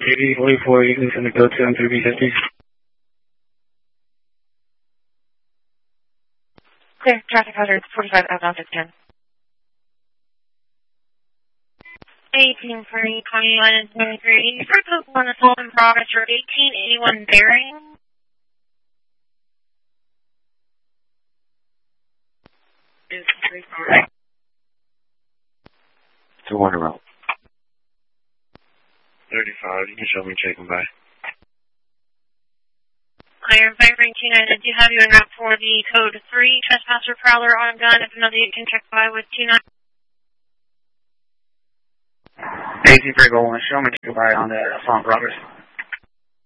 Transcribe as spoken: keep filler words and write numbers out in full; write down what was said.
eighty forty-four, you can send a code seven three B fifty. Clear, traffic hazard, forty-five outbound at ten. eighteen three, twenty-one and twenty-three. eighty-three code one assault in progress for eighteen eighty-one bearing. To one route. thirty-five, you can show me check and by. Clear, Vibrant two nine, I do have you en route for the code three, trespasser prowler on gun. If another you can check by with two nine. eighteen three, go one, show me check and by on the assault in progress.